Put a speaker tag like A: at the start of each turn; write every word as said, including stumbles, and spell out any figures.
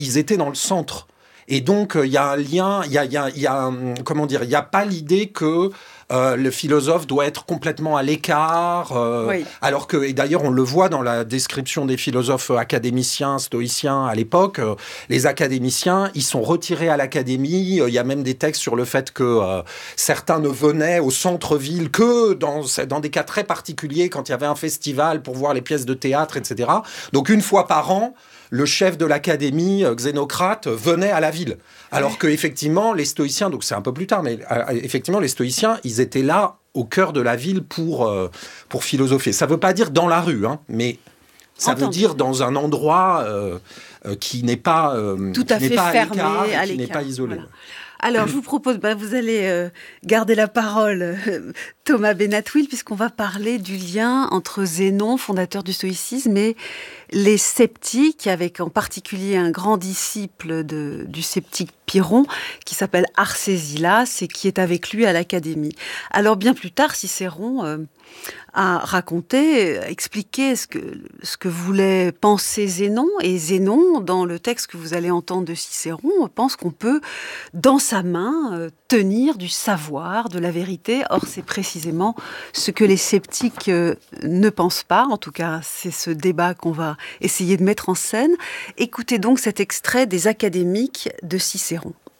A: ils étaient dans le centre. Et donc, il euh, y a un lien, il y a, y a, y a un, comment dire, il n'y a pas l'idée que euh, le philosophe doit être complètement à l'écart, euh,
B: oui.
A: alors que, et d'ailleurs, on le voit dans la description des philosophes académiciens, stoïciens à l'époque, euh, les académiciens, ils sont retirés à l'académie, il euh, y a même des textes sur le fait que euh, certains ne venaient au centre-ville que dans, dans des cas très particuliers, quand il y avait un festival pour voir les pièces de théâtre, et cetera. Donc, une fois par an, le chef de l'académie, Xénocrate, venait à la ville. Alors que effectivement, les stoïciens, donc c'est un peu plus tard, mais euh, effectivement, les stoïciens, ils étaient là au cœur de la ville pour, euh, pour philosopher. Ça ne veut pas dire dans la rue, hein, mais ça
B: Entendu.
A: veut dire dans un endroit euh, euh, qui n'est pas, euh,
B: tout
A: qui
B: à
A: n'est
B: fait
A: pas
B: fermé,
A: à l'écart, et
B: à
A: qui
B: l'écart.
A: n'est pas isolé.
B: Voilà. Alors, je vous propose, bah, vous allez euh, garder la parole, euh, Thomas Benatouil, puisqu'on va parler du lien entre Zénon, fondateur du stoïcisme, et les sceptiques, avec en particulier un grand disciple de, du sceptique Pyrrhon, qui s'appelle Arcésilas, et qui est avec lui à l'Académie. Alors, bien plus tard, Cicéron euh, a raconté, expliqué ce que, ce que voulait penser Zénon. Et Zénon, dans le texte que vous allez entendre de Cicéron, pense qu'on peut, dans sa main, euh, tenir du savoir, de la vérité. Or, c'est précisément ce que les sceptiques euh, ne pensent pas. En tout cas, c'est ce débat qu'on va essayer de mettre en scène. Écoutez donc cet extrait des Académiques de Cicéron.